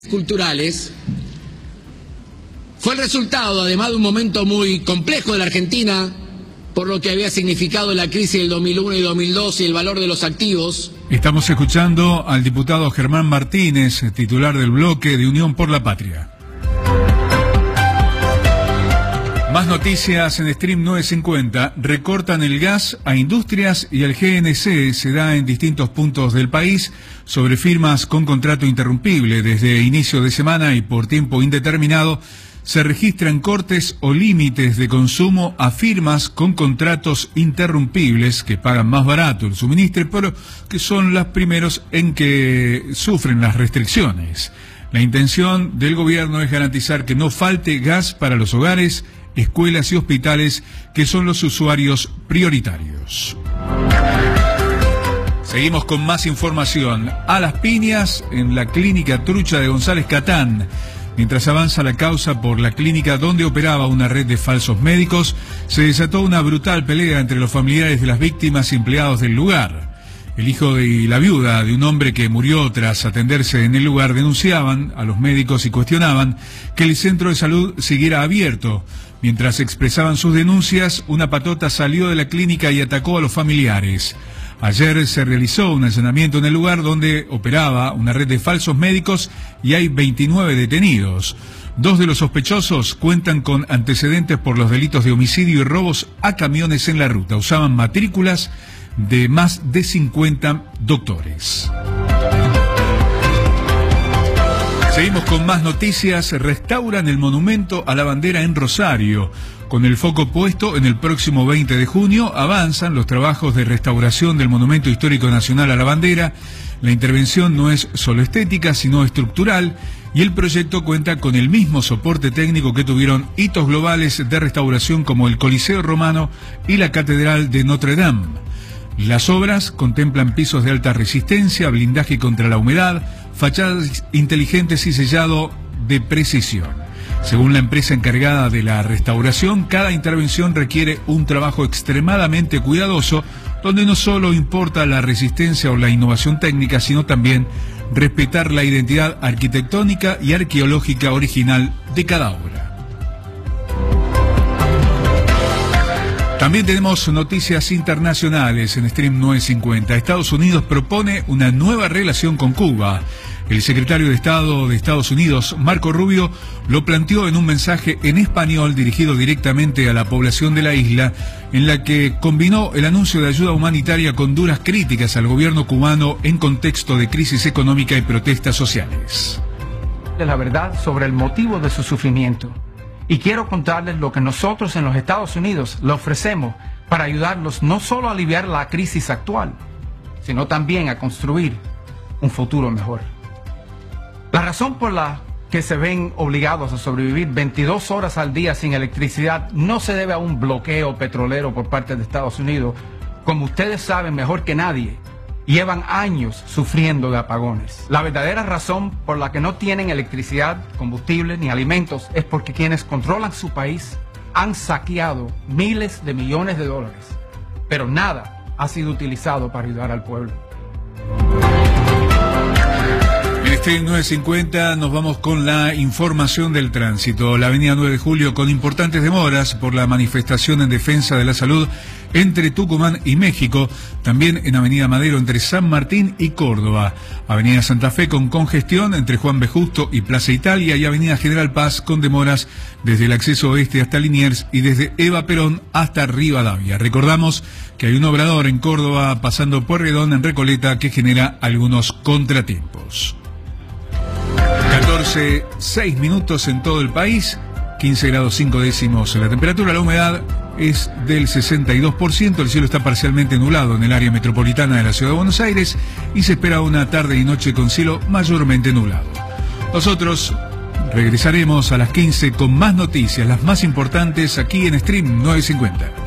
culturales fue el resultado, además de un momento muy complejo de la Argentina, por lo que había significado la crisis del 2001 y 2002 y el valor de los activos. Estamos escuchando al diputado Germán Martínez, titular del bloque de Unión por la Patria. Más noticias en Stream 950. Recortan el gas a industrias y el GNC se da en distintos puntos del país sobre firmas con contrato interrumpible. Desde inicio de semana y por tiempo indeterminado se registran cortes o límites de consumo a firmas con contratos interrumpibles que pagan más barato el suministro, pero que son los primeros en que sufren las restricciones. La intención del gobierno es garantizar que no falte gas para los hogares, escuelas y hospitales, que son los usuarios prioritarios. Seguimos con más información. A las piñas en la clínica Trucha de González Catán. Mientras avanza la causa por la clínica donde operaba una red de falsos médicos, se desató una brutal pelea entre los familiares de las víctimas y empleados del lugar. El hijo y la viuda de un hombre que murió tras atenderse en el lugar denunciaban a los médicos y cuestionaban que el centro de salud siguiera abierto. Mientras expresaban sus denuncias, una patota salió de la clínica y atacó a los familiares. Ayer se realizó un allanamiento en el lugar donde operaba una red de falsos médicos y hay 29 detenidos. 2 de los sospechosos cuentan con antecedentes por los delitos de homicidio y robos a camiones en la ruta. Usaban matrículas de más de 50 doctores. Seguimos con más noticias. Restauran el monumento a la bandera en Rosario. Con el foco puesto en el próximo 20 de junio, avanzan los trabajos de restauración del Monumento Histórico Nacional a la Bandera. La intervención no es solo estética, sino estructural, y el proyecto cuenta con el mismo soporte técnico que tuvieron hitos globales de restauración como el Coliseo Romano y la Catedral de Notre Dame. Las obras contemplan pisos de alta resistencia, blindaje contra la humedad, fachadas inteligentes y sellado de precisión. Según la empresa encargada de la restauración, cada intervención requiere un trabajo extremadamente cuidadoso, donde no solo importa la resistencia o la innovación técnica, sino también respetar la identidad arquitectónica y arqueológica original de cada obra. También tenemos noticias internacionales en Stream 950. Estados Unidos propone una nueva relación con Cuba. El secretario de Estado de Estados Unidos, Marco Rubio, lo planteó en un mensaje en español dirigido directamente a la población de la isla, en la que combinó el anuncio de ayuda humanitaria con duras críticas al gobierno cubano en contexto de crisis económica y protestas sociales. La verdad sobre el motivo de su sufrimiento. Y quiero contarles lo que nosotros en los Estados Unidos le ofrecemos para ayudarlos no solo a aliviar la crisis actual, sino también a construir un futuro mejor. La razón por la que se ven obligados a sobrevivir 22 horas al día sin electricidad no se debe a un bloqueo petrolero por parte de Estados Unidos. Como ustedes saben mejor que nadie, llevan años sufriendo de apagones. La verdadera razón por la que no tienen electricidad, combustible ni alimentos es porque quienes controlan su país han saqueado miles de millones de dólares, pero nada ha sido utilizado para ayudar al pueblo. En Stream 950 nos vamos con la información del tránsito. La avenida 9 de Julio con importantes demoras por la manifestación en defensa de la salud entre Tucumán y México. También en avenida Madero entre San Martín y Córdoba. Avenida Santa Fe con congestión entre Juan B. Justo y Plaza Italia. Y avenida General Paz con demoras desde el acceso oeste hasta Liniers y desde Eva Perón hasta Rivadavia. Recordamos que hay un obrador en Córdoba pasando por Redón en Recoleta que genera algunos contratiempos. 14:06 minutos en todo el país, 15 grados 5 décimos la temperatura, la humedad es del 62%, el cielo está parcialmente nublado en el área metropolitana de la ciudad de Buenos Aires y se espera una tarde y noche con cielo mayormente nublado. Nosotros regresaremos a las 15 con más noticias, las más importantes aquí en Stream 950.